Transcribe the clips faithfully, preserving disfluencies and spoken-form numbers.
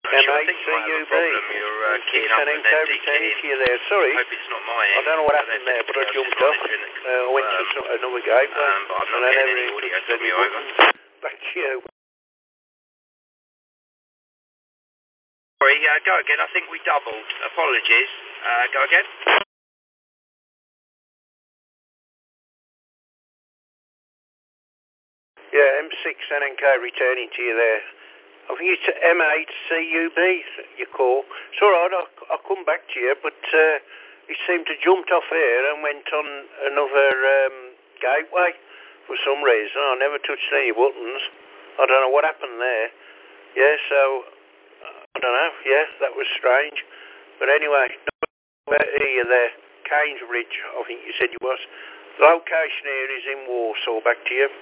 M eight C U B. You're uh, keying up and then returning to you there. Sorry. I hope it's not my end. I don't know what happened there, but I jumped off. Uh, I went to some, another gateway. Um, but I'm not getting any audio from you, over. Back to you. Sorry, uh, go again. I think we doubled. Apologies. Uh, go again. Yeah, M six N N K returning to you there. I think it's M eight C U B you call. It's alright, I'll, I'll come back to you, but uh, it seemed to jumped off here and went on another um, gateway for some reason. I never touched any buttons. I don't know what happened there. Yeah, so, I don't know. Yeah, that was strange. But anyway, where are you there? Cambridge, I think you said you was. The location here is in Warsaw. Back to you.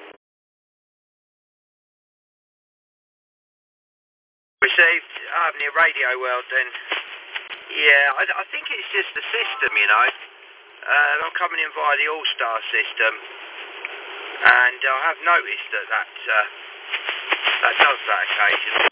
Received Avenue Radio World then. Yeah, I, I think it's just the system, you know. Uh, I'm coming in via the All-Star system, and I have noticed that that, uh, that does that occasionally.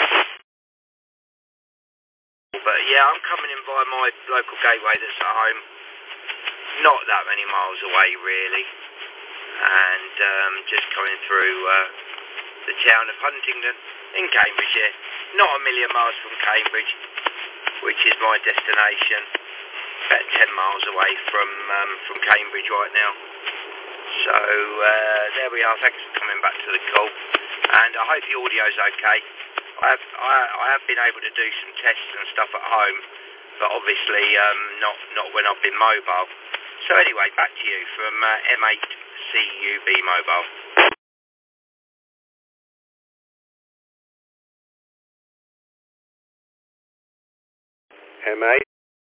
But yeah, I'm coming in via my local gateway that's at home, not that many miles away really, and um, just coming through uh, the town of Huntingdon in Cambridgeshire. Not a million miles from Cambridge, which is my destination. About ten miles away from um, from Cambridge right now. So uh, there we are. Thanks for coming back to the call, and I hope the audio's okay. I have I, I have been able to do some tests and stuff at home, but obviously um, not not when I've been mobile. So anyway, back to you from uh, M eight C U B mobile. M eight.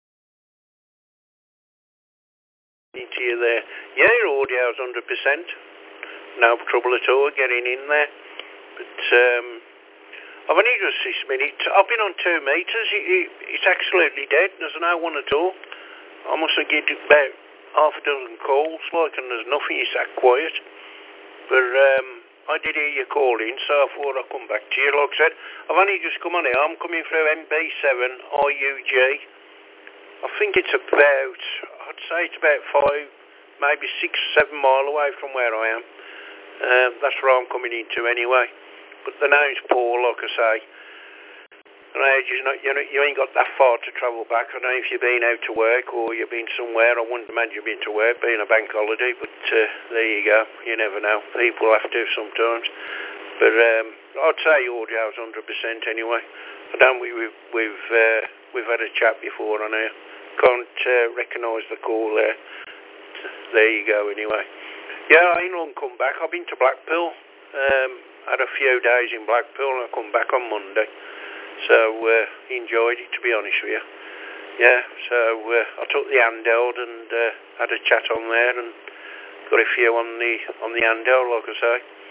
To you there. Yeah, your audio's one hundred percent. No trouble at all getting in there. But um, I've only just this minute. I've been on two meters. It, it, it's absolutely dead. There's no one at all. I must have given about half a dozen calls, like, and there's nothing. It's that quiet. But um, I did hear you calling, so I thought I'd come back to you. Like I said, I've only just come on here. I'm coming through M B seven I U G. I think it's about, I'd say it's about five, maybe six, seven mile away from where I am. Uh, that's where I'm coming into anyway. But the name's Paul, like I say. And I just not, you, know, you ain't got that far to travel back. I don't know if you've been out to work or you've been somewhere. I wouldn't imagine you've been to work, being a bank holiday. But uh, there you go. You never know. People have to sometimes. But um, I'd say audio's one hundred percent anyway. I don't. We, we've we've uh, we've had a chat before on here. Can't uh, recognise the call there. There you go anyway. Yeah, I ain't long come back. I've been to Blackpool. Um, had a few days in Blackpool and I come back on Monday. So uh, enjoyed it, to be honest with you. Yeah, so uh, I took the handheld and uh, had a chat on there and got a few on the on the handheld, like I say.